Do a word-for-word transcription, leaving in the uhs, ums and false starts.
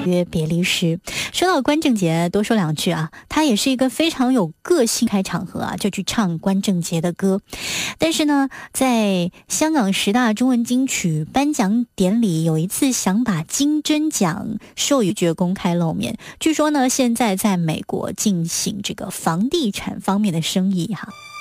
约别离时。说到关正杰，多说两句啊，他也是一个非常有个性，开场合啊就去唱关正杰的歌。但是呢，在香港十大中文金曲颁奖典礼，有一次想把金针奖授予绝公开露面。据说呢，现在在美国进行这个房地产方面的生意哈。